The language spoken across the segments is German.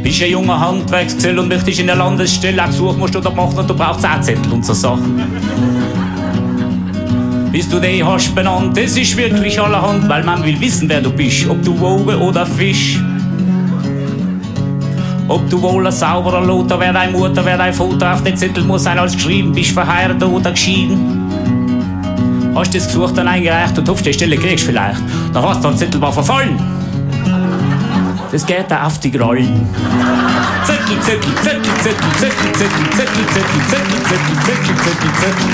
Bist ein junger Handwerksgesell und möchtest in der Landesstelle auch Gesuch musst du da machen und du brauchst auch Zettel und so Sachen. Bis du den hast benannt, das ist wirklich allerhand, weil man will wissen, wer du bist, ob du Woge oder Fisch. Ob du wohl ein sauberer Lothar, wer deine Mutter, wer dein Vater, auf den Zettel muss sein als geschrieben, bist verheiratet oder geschieden. Hast das Gesuch dann eingereicht und hoffst, die Stelle kriegst vielleicht. Dann hast du den Zettel war verfallen. Das geht da auf die Grollen. Zettel, Zettel, Zettel, Zettel, Zettel, Zettel, Zettel, Zettel, Zettel, Zettel, Zettel, Zettel, Zettel.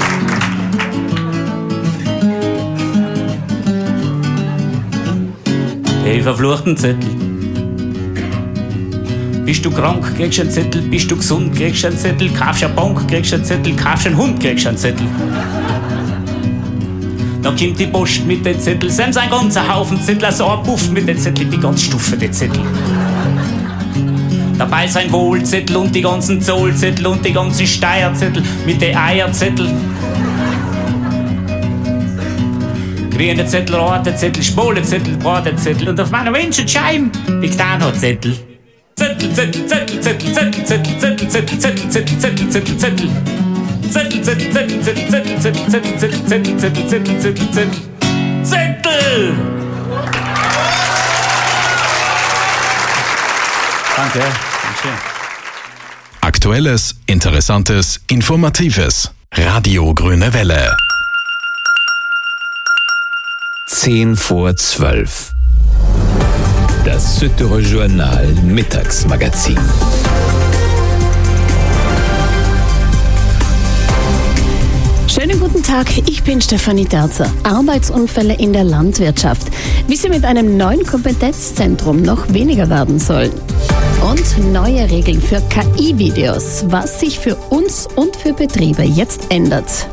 Hey, verfluchten Zettel. Bist du krank, kriegst du einen Zettel. Bist du gesund, kriegst du einen Zettel. Kaufst du eine Bank, kriegst du einen Zettel. Kaufst du einen Hund, kriegst du einen Zettel. Dann kommt die Post mit den Zetteln. Sind ein ganzer Haufen Zettel. So ein Puff mit den Zetteln, die ganze Stufe der Zettel. Dabei sein Wohlzettel und die ganzen Zollzettel und die ganzen Steuerzettel mit den Eierzettel. Grüne Zettel, rote Zettel, Spole Zettel, braune Zettel und auf meiner Windschutzscheibe liegt auch noch Zettel. Zettel, Zettel, Zettel, Zettel, Zettel, Zettel, Zettel, Zettel, Zettel, Zettel, Zettel, Zettel, Zettel. Zettel, Zettel, Zettel, Zettel, Zettel, Zettel, Zettel, Zettel, Zettel, Zettel, Zettel, Zettel, Zettel. Zettel! Danke. Aktuelles, Interessantes, Informatives. Radio Grüne Welle. 10:10. Das Südtiroler Journal Mittagsmagazin. Schönen guten Tag, ich bin Stefanie Terzer. Arbeitsunfälle in der Landwirtschaft. Wie sie mit einem neuen Kompetenzzentrum noch weniger werden sollen. Und neue Regeln für KI-Videos, was sich für uns und für Betriebe jetzt ändert.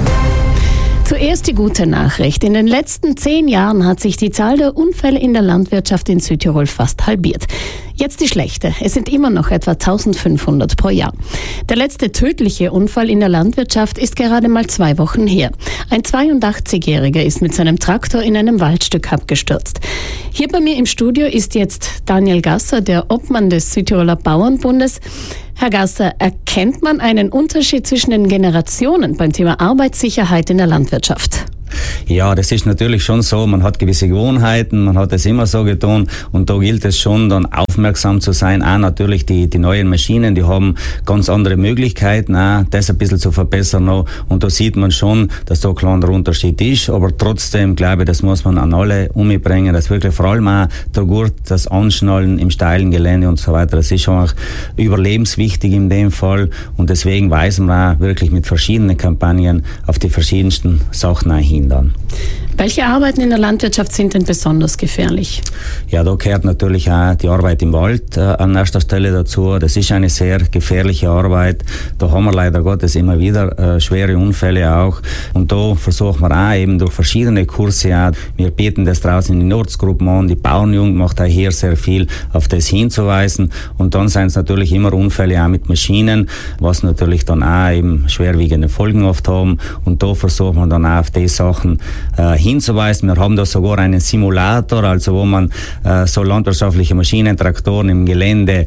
Zuerst die gute Nachricht. In den letzten 10 Jahren hat sich die Zahl der Unfälle in der Landwirtschaft in Südtirol fast halbiert. Jetzt die schlechte. Es sind immer noch etwa 1500 pro Jahr. Der letzte tödliche Unfall in der Landwirtschaft ist gerade mal 2 Wochen her. Ein 82-Jähriger ist mit seinem Traktor in einem Waldstück abgestürzt. Hier bei mir im Studio ist jetzt Daniel Gasser, der Obmann des Südtiroler Bauernbundes. Herr Gasser, erkennt man einen Unterschied zwischen den Generationen beim Thema Arbeitssicherheit in der Landwirtschaft? Ja, das ist natürlich schon so. Man hat gewisse Gewohnheiten, man hat es immer so getan und da gilt es schon, dann aufmerksam zu sein. Auch natürlich die neuen Maschinen, die haben ganz andere Möglichkeiten, auch das ein bisschen zu verbessern noch. Und da sieht man schon, dass da ein kleiner Unterschied ist, aber trotzdem glaube ich, das muss man an alle umbringen, dass wirklich vor allem auch der Gurt, das Anschnallen im steilen Gelände und so weiter, das ist schon auch überlebenswichtig in dem Fall und deswegen weisen wir auch wirklich mit verschiedenen Kampagnen auf die verschiedensten Sachen hin. Dann. Welche Arbeiten in der Landwirtschaft sind denn besonders gefährlich? Ja, da gehört natürlich auch die Arbeit im Wald an erster Stelle dazu. Das ist eine sehr gefährliche Arbeit. Da haben wir leider Gottes immer wieder schwere Unfälle auch. Und da versuchen wir auch eben durch verschiedene Kurse auch. Wir bieten das draußen in den Ortsgruppen an. Die Bauernjugend macht auch hier sehr viel, auf das hinzuweisen. Und dann sind es natürlich immer Unfälle auch mit Maschinen, was natürlich dann auch eben schwerwiegende Folgen oft haben. Und da versuchen wir dann auch auf die Sachen hinzuweisen. Wir haben da sogar einen Simulator, also wo man so landwirtschaftliche Maschinen, Traktoren im Gelände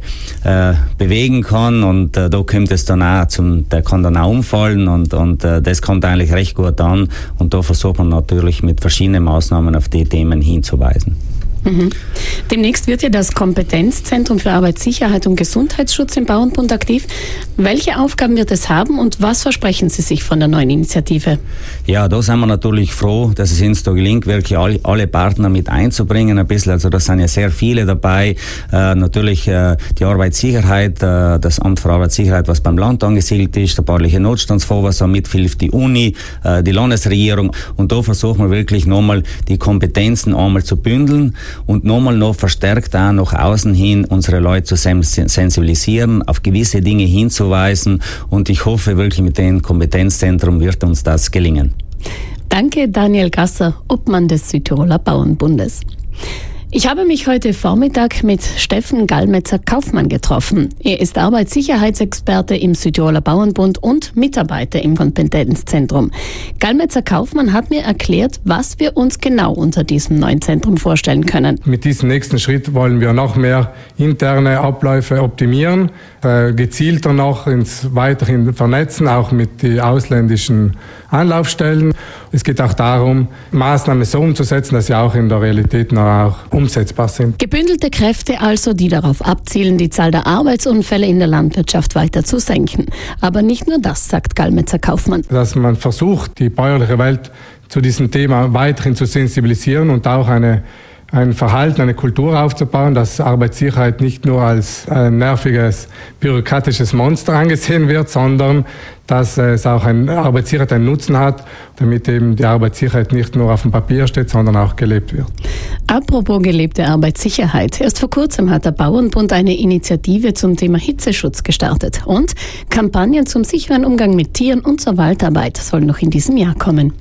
bewegen kann und da kommt es dann auch der kann dann auch umfallen und das kommt eigentlich recht gut an und da versucht man natürlich mit verschiedenen Maßnahmen auf die Themen hinzuweisen. Mhm. Demnächst wird ja das Kompetenzzentrum für Arbeitssicherheit und Gesundheitsschutz im Bauernbund aktiv. Welche Aufgaben wird es haben und was versprechen Sie sich von der neuen Initiative? Ja, da sind wir natürlich froh, dass es uns da gelingt, wirklich alle Partner mit einzubringen ein bisschen. Also da sind ja sehr viele dabei. Natürlich die Arbeitssicherheit, das Amt für Arbeitssicherheit, was beim Land angesiedelt ist, der bauliche Notstandsfonds, was da mithilft, die Uni, die Landesregierung. Und da versuchen wir wirklich nochmal die Kompetenzen einmal zu bündeln und nochmal noch verstärkt auch nach außen hin unsere Leute zu sensibilisieren, auf gewisse Dinge hinzuweisen und ich hoffe wirklich mit dem Kompetenzzentrum wird uns das gelingen. Danke Daniel Gasser, Obmann des Südtiroler Bauernbundes. Ich habe mich heute Vormittag mit Steffen Gallmetzer-Kaufmann getroffen. Er ist Arbeitssicherheitsexperte im Südtiroler Bauernbund und Mitarbeiter im Kompetenzzentrum. Gallmetzer-Kaufmann hat mir erklärt, was wir uns genau unter diesem neuen Zentrum vorstellen können. Mit diesem nächsten Schritt wollen wir noch mehr interne Abläufe optimieren, gezielter noch weiterhin vernetzen, auch mit den ausländischen Anlaufstellen. Es geht auch darum, Maßnahmen so umzusetzen, dass sie auch in der Realität noch auch umsetzbar sind. Gebündelte Kräfte also, die darauf abzielen, die Zahl der Arbeitsunfälle in der Landwirtschaft weiter zu senken. Aber nicht nur das, sagt Gallmetzer-Kaufmann. Dass man versucht, die bäuerliche Welt zu diesem Thema weiterhin zu sensibilisieren und auch ein Verhalten, eine Kultur aufzubauen, dass Arbeitssicherheit nicht nur als ein nerviges, bürokratisches Monster angesehen wird, sondern dass es auch Arbeitssicherheit einen Nutzen hat, damit eben die Arbeitssicherheit nicht nur auf dem Papier steht, sondern auch gelebt wird. Apropos gelebte Arbeitssicherheit. Erst vor kurzem hat der Bauernbund eine Initiative zum Thema Hitzeschutz gestartet. Und Kampagnen zum sicheren Umgang mit Tieren und zur Waldarbeit sollen noch in diesem Jahr kommen.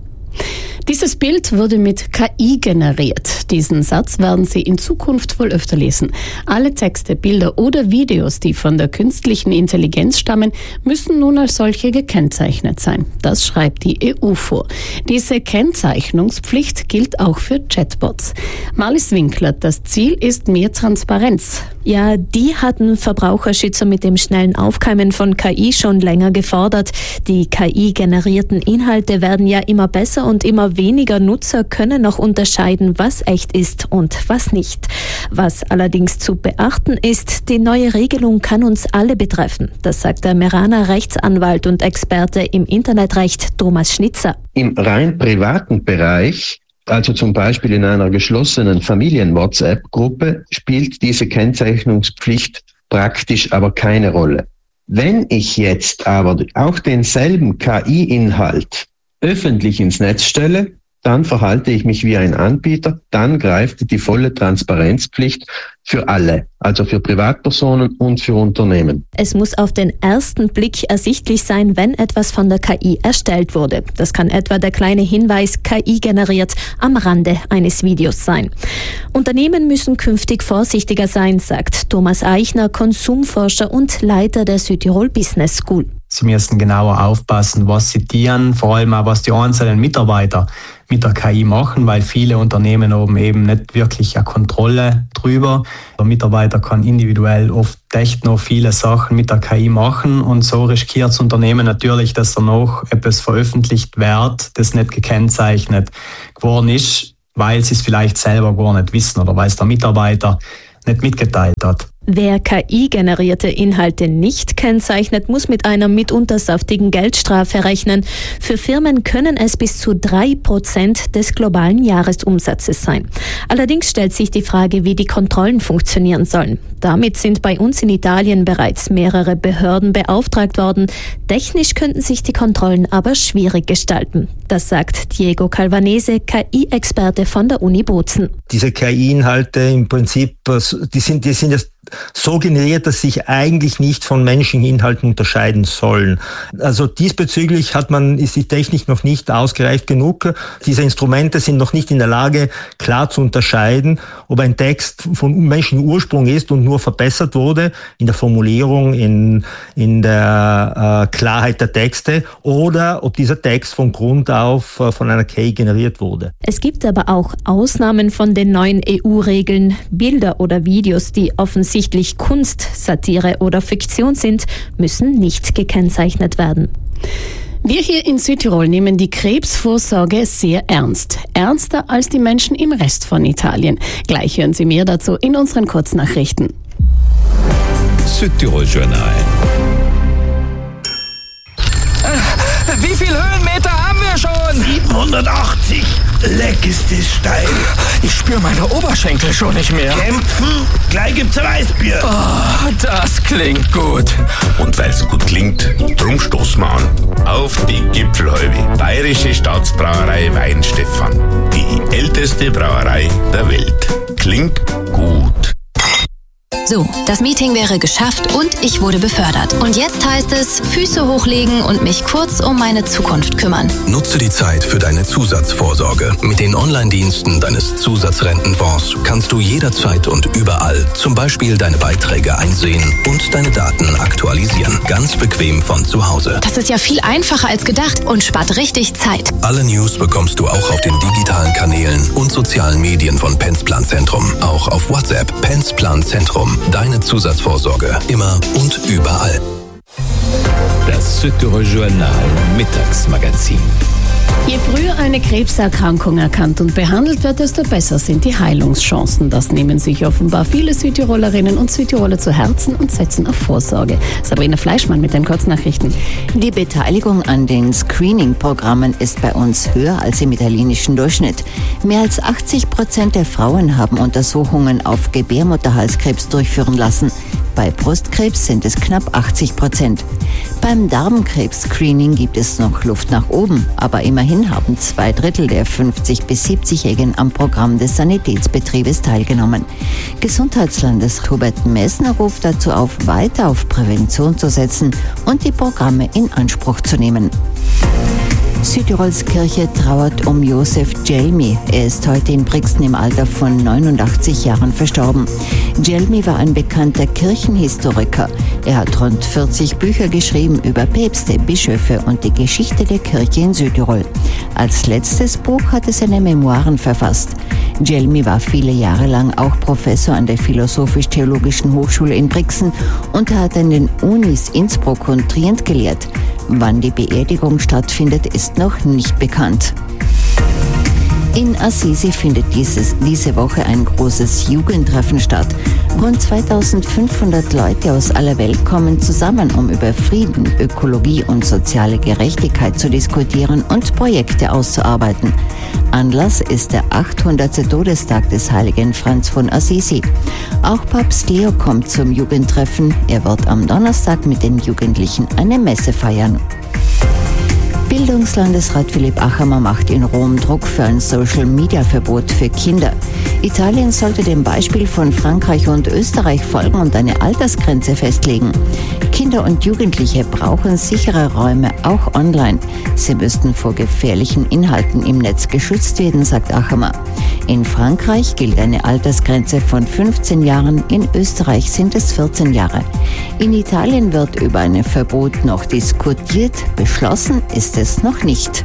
Dieses Bild wurde mit KI generiert. Diesen Satz werden Sie in Zukunft wohl öfter lesen. Alle Texte, Bilder oder Videos, die von der künstlichen Intelligenz stammen, müssen nun als solche gekennzeichnet sein. Das schreibt die EU vor. Diese Kennzeichnungspflicht gilt auch für Chatbots. Marlies Winkler, das Ziel ist mehr Transparenz. Ja, die hatten Verbraucherschützer mit dem schnellen Aufkeimen von KI schon länger gefordert. Die KI-generierten Inhalte werden ja immer besser und immer weniger Nutzer können noch unterscheiden, was echt ist und was nicht. Was allerdings zu beachten ist, die neue Regelung kann uns alle betreffen. Das sagt der Meraner Rechtsanwalt und Experte im Internetrecht Thomas Schnitzer. Im rein privaten Bereich, also zum Beispiel in einer geschlossenen Familien-WhatsApp-Gruppe, spielt diese Kennzeichnungspflicht praktisch aber keine Rolle. Wenn ich jetzt aber auch denselben KI-Inhalt öffentlich ins Netz stelle, dann verhalte ich mich wie ein Anbieter, dann greift die volle Transparenzpflicht für alle, also für Privatpersonen und für Unternehmen. Es muss auf den ersten Blick ersichtlich sein, wenn etwas von der KI erstellt wurde. Das kann etwa der kleine Hinweis KI generiert am Rande eines Videos sein. Unternehmen müssen künftig vorsichtiger sein, sagt Thomas Eichner, Konsumforscher und Leiter der Südtirol Business School. Sie müssen genauer aufpassen, was sie tun, vor allem auch, was die einzelnen Mitarbeiter mit der KI machen, weil viele Unternehmen haben eben nicht wirklich eine Kontrolle drüber. Der Mitarbeiter kann individuell oft echt noch viele Sachen mit der KI machen und so riskiert das Unternehmen natürlich, dass danach etwas veröffentlicht wird, das nicht gekennzeichnet geworden ist, weil sie es vielleicht selber gar nicht wissen oder weil es der Mitarbeiter nicht mitgeteilt hat. Wer KI-generierte Inhalte nicht kennzeichnet, muss mit einer mitunter saftigen Geldstrafe rechnen. Für Firmen können es bis zu 3% des globalen Jahresumsatzes sein. Allerdings stellt sich die Frage, wie die Kontrollen funktionieren sollen. Damit sind bei uns in Italien bereits mehrere Behörden beauftragt worden. Technisch könnten sich die Kontrollen aber schwierig gestalten. Das sagt Diego Calvanese, KI-Experte von der Uni Bozen. Diese KI-Inhalte im Prinzip, die sind jetzt so generiert, dass sich eigentlich nicht von menschlichen Inhalten unterscheiden sollen. Also diesbezüglich ist die Technik noch nicht ausgereift genug. Diese Instrumente sind noch nicht in der Lage, klar zu unterscheiden, ob ein Text von menschlichem Ursprung ist und nur verbessert wurde in der Formulierung, in der Klarheit der Texte, oder ob dieser Text von Grund auf von einer KI generiert wurde. Es gibt aber auch Ausnahmen von den neuen EU-Regeln. Bilder oder Videos, die offensichtlich Kunst, Satire oder Fiktion sind, müssen nicht gekennzeichnet werden. Wir hier in Südtirol nehmen die Krebsvorsorge sehr ernst. Ernster als die Menschen im Rest von Italien. Gleich hören Sie mehr dazu in unseren Kurznachrichten. Südtirol Journal. Wie viele Höhenmeter haben wir schon? 780. Leck ist das steil. Ich spüre meine Oberschenkel schon nicht mehr. Kämpfen? Gleich gibt's ein Weißbier. Oh, das klingt gut. Und weil es gut klingt, drum stoßen wir an. Auf die Gipfelhäube. Bayerische Staatsbrauerei Weinstefan. Die älteste Brauerei der Welt. Klingt gut. So, das Meeting wäre geschafft und ich wurde befördert. Und jetzt heißt es, Füße hochlegen und mich kurz um meine Zukunft kümmern. Nutze die Zeit für deine Zusatzvorsorge. Mit den Online-Diensten deines Zusatzrentenfonds kannst du jederzeit und überall zum Beispiel deine Beiträge einsehen und deine Daten aktualisieren. Ganz bequem von zu Hause. Das ist ja viel einfacher als gedacht und spart richtig Zeit. Alle News bekommst du auch auf den digitalen Kanälen und sozialen Medien von Pensplan Zentrum. Auch auf WhatsApp. Pensplan Zentrum. Deine Zusatzvorsorge. Immer und überall. Das Südtirol-Journal Mittagsmagazin. Je früher eine Krebserkrankung erkannt und behandelt wird, desto besser sind die Heilungschancen. Das nehmen sich offenbar viele Südtirolerinnen und Südtiroler zu Herzen und setzen auf Vorsorge. Sabrina Fleischmann mit den Kurznachrichten. Die Beteiligung an den Screening-Programmen ist bei uns höher als im italienischen Durchschnitt. Mehr als 80% der Frauen haben Untersuchungen auf Gebärmutterhalskrebs durchführen lassen. Bei Brustkrebs sind es knapp 80%. Beim Darmkrebs-Screening gibt es noch Luft nach oben, aber immerhin haben 2/3 der 50- bis 70-Jährigen am Programm des Sanitätsbetriebes teilgenommen. Gesundheitslandesrat Hubert Messner ruft dazu auf, weiter auf Prävention zu setzen und die Programme in Anspruch zu nehmen. Südtirols Kirche trauert um Josef Djelmi. Er ist heute in Brixen im Alter von 89 Jahren verstorben. Djelmi war ein bekannter Kirchenhistoriker. Er hat rund 40 Bücher geschrieben über Päpste, Bischöfe und die Geschichte der Kirche in Südtirol. Als letztes Buch hat er seine Memoiren verfasst. Djelmi war viele Jahre lang auch Professor an der Philosophisch-Theologischen Hochschule in Brixen und er hat an den Unis Innsbruck und Trient gelehrt. Wann die Beerdigung stattfindet, ist noch nicht bekannt. In Assisi findet diese Woche ein großes Jugendtreffen statt. Rund 2500 Leute aus aller Welt kommen zusammen, um über Frieden, Ökologie und soziale Gerechtigkeit zu diskutieren und Projekte auszuarbeiten. Anlass ist der 800. Todestag des heiligen Franz von Assisi. Auch Papst Leo kommt zum Jugendtreffen. Er wird am Donnerstag mit den Jugendlichen eine Messe feiern. Bildungslandesrat Philipp Achamer macht in Rom Druck für ein Social-Media-Verbot für Kinder. Italien sollte dem Beispiel von Frankreich und Österreich folgen und eine Altersgrenze festlegen. Kinder und Jugendliche brauchen sichere Räume, auch online. Sie müssten vor gefährlichen Inhalten im Netz geschützt werden, sagt Achamer. In Frankreich gilt eine Altersgrenze von 15 Jahren, in Österreich sind es 14 Jahre. In Italien wird über ein Verbot noch diskutiert, beschlossen ist es noch nicht.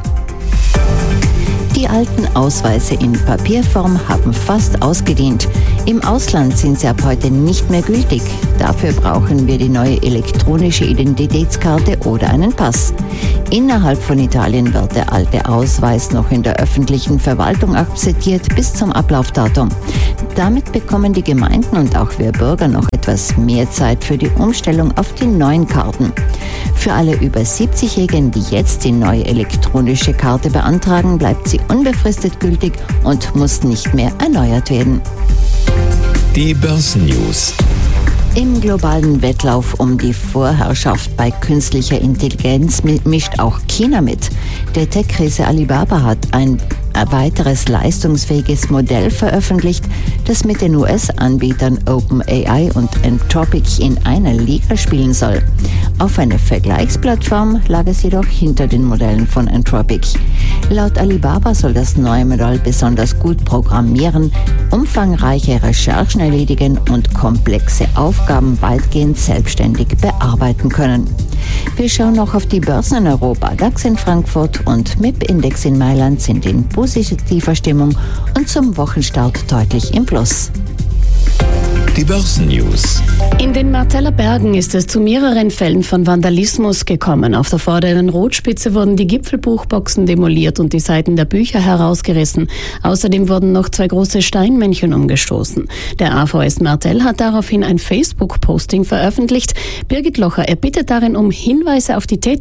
Die alten Ausweise in Papierform haben fast ausgedient. Im Ausland sind sie ab heute nicht mehr gültig. Dafür brauchen wir die neue elektronische Identitätskarte oder einen Pass. Innerhalb von Italien wird der alte Ausweis noch in der öffentlichen Verwaltung akzeptiert bis zum Ablaufdatum. Damit bekommen die Gemeinden und auch wir Bürger noch etwas mehr Zeit für die Umstellung auf die neuen Karten. Für alle über 70-Jährigen, die jetzt die neue elektronische Karte beantragen, bleibt sie unbefristet gültig und muss nicht mehr erneuert werden. Die Börsennews. Im globalen Wettlauf um die Vorherrschaft bei künstlicher Intelligenz mischt auch China mit. Der Tech-Riese Alibaba hat ein weiteres leistungsfähiges Modell veröffentlicht, das mit den US-Anbietern OpenAI und Anthropic in einer Liga spielen soll. Auf einer Vergleichsplattform lag es jedoch hinter den Modellen von Anthropic. Laut Alibaba soll das neue Modell besonders gut programmieren, umfangreiche Recherchen erledigen und komplexe Aufgaben weitgehend selbstständig bearbeiten können. Wir schauen noch auf die Börsen in Europa. DAX in Frankfurt und MIP-Index in Mailand sind in positiver Stimmung und zum Wochenstart deutlich im Plus. Die Börsennews. In den Marteller Bergen ist es zu mehreren Fällen von Vandalismus gekommen. Auf der vorderen Rotspitze wurden die Gipfelbuchboxen demoliert und die Seiten der Bücher herausgerissen. Außerdem wurden noch 2 große Steinmännchen umgestoßen. Der AVS Martell hat daraufhin ein Facebook-Posting veröffentlicht. Birgit Locher, er bittet darin um Hinweise auf die Täter.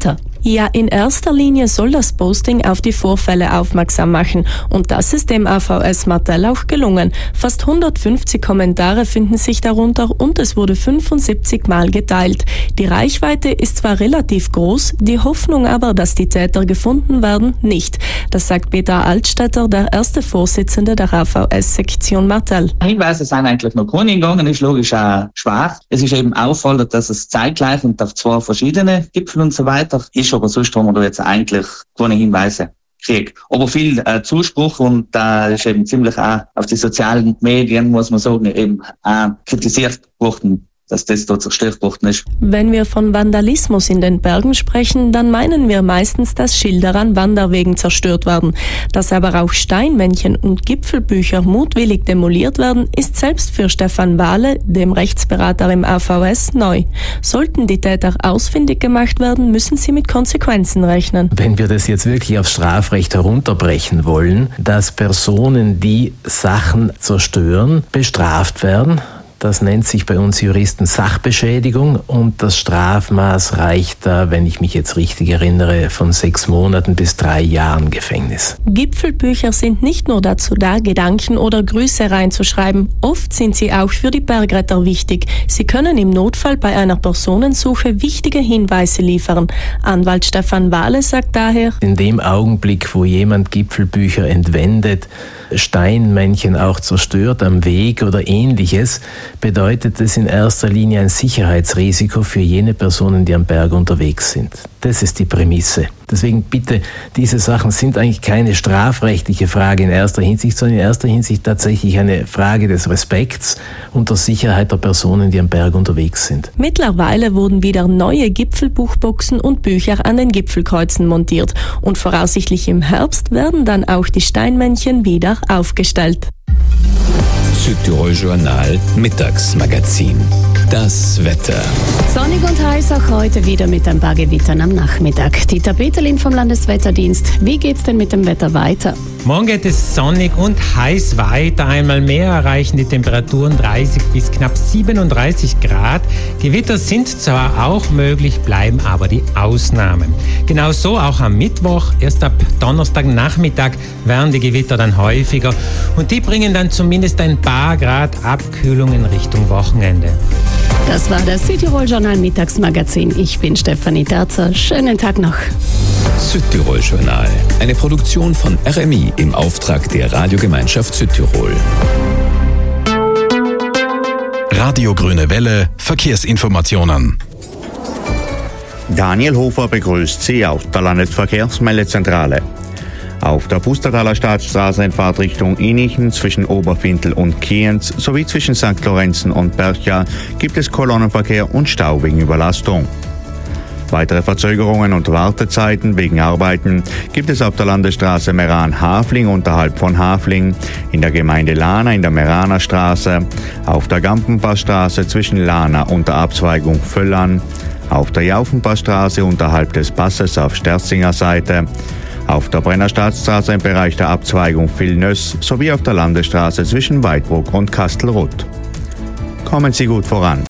Ja, in erster Linie soll das Posting auf die Vorfälle aufmerksam machen. Und das ist dem AVS Martell auch gelungen. Fast 150 Kommentare finden sich darunter und es wurde 75 Mal geteilt. Die Reichweite ist zwar relativ groß, die Hoffnung aber, dass die Täter gefunden werden, nicht. Das sagt Peter Altstädter, der erste Vorsitzende der AVS-Sektion Martell. Hinweise sind eigentlich noch keine gegangen, ist logisch auch schwach. Es ist eben auffallend, dass es zeitgleich und auf 2 verschiedene Gipfel und so weiter ist, aber sonst haben wir da jetzt eigentlich keine Hinweise gekriegt. Aber viel Zuspruch und da ist eben ziemlich auch auf die sozialen Medien, muss man sagen, eben auch kritisiert worden, dass das da zerstört worden ist. Wenn wir von Vandalismus in den Bergen sprechen, dann meinen wir meistens, dass Schilder an Wanderwegen zerstört werden. Dass aber auch Steinmännchen und Gipfelbücher mutwillig demoliert werden, ist selbst für Stefan Wahle, dem Rechtsberater im AVS, neu. Sollten die Täter ausfindig gemacht werden, müssen sie mit Konsequenzen rechnen. Wenn wir das jetzt wirklich aufs Strafrecht herunterbrechen wollen, dass Personen, die Sachen zerstören, bestraft werden, das nennt sich bei uns Juristen Sachbeschädigung und das Strafmaß reicht da, wenn ich mich jetzt richtig erinnere, von 6 Monaten bis 3 Jahren Gefängnis. Gipfelbücher sind nicht nur dazu da, Gedanken oder Grüße reinzuschreiben. Oft sind sie auch für die Bergretter wichtig. Sie können im Notfall bei einer Personensuche wichtige Hinweise liefern. Anwalt Stefan Wahle sagt daher: In dem Augenblick, wo jemand Gipfelbücher entwendet, Steinmännchen auch zerstört am Weg oder Ähnliches, bedeutet es in erster Linie ein Sicherheitsrisiko für jene Personen, die am Berg unterwegs sind. Das ist die Prämisse. Deswegen bitte, diese Sachen sind eigentlich keine strafrechtliche Frage in erster Hinsicht, sondern in erster Hinsicht tatsächlich eine Frage des Respekts und der Sicherheit der Personen, die am Berg unterwegs sind. Mittlerweile wurden wieder neue Gipfelbuchboxen und Bücher an den Gipfelkreuzen montiert und voraussichtlich im Herbst werden dann auch die Steinmännchen wieder aufgestellt. Südtirol Journal Mittagsmagazin. Das Wetter. Sonnig und heiß auch heute wieder mit ein paar Gewittern am Nachmittag. Dieter Peterlin vom Landeswetterdienst. Wie geht's denn mit dem Wetter weiter? Morgen geht es sonnig und heiß weiter. Einmal mehr erreichen die Temperaturen 30 bis knapp 37 Grad. Gewitter sind zwar auch möglich, bleiben aber die Ausnahmen. Genauso auch am Mittwoch. Erst ab Donnerstagnachmittag werden die Gewitter dann häufiger und die bringen dann zumindest ein paar Grad Abkühlung in Richtung Wochenende. Das war das Südtirol Journal Mittagsmagazin. Ich bin Stefanie Terzer. Schönen Tag noch. Südtirol Journal, eine Produktion von RMI im Auftrag der Radiogemeinschaft Südtirol. Radio Grüne Welle, Verkehrsinformationen. Daniel Hofer begrüßt Sie aus der Landesverkehrsmeldezentrale. Auf der Pustertaler Staatsstraße in Fahrtrichtung Inichen zwischen Oberfintel und Kienz sowie zwischen St. Lorenzen und Bercha gibt es Kolonnenverkehr und Stau wegen Überlastung. Weitere Verzögerungen und Wartezeiten wegen Arbeiten gibt es auf der Landesstraße Meran-Hafling unterhalb von Hafling, in der Gemeinde Lahna in der Meraner Straße, auf der Gampenpassstraße zwischen Lahna und der Abzweigung Völlern, auf der Jaufenpassstraße unterhalb des Passes auf Sterzinger Seite, auf der Brennerstadtstraße im Bereich der Abzweigung Vilnöss sowie auf der Landesstraße zwischen Weidbruck und Kastelruth. Kommen Sie gut voran.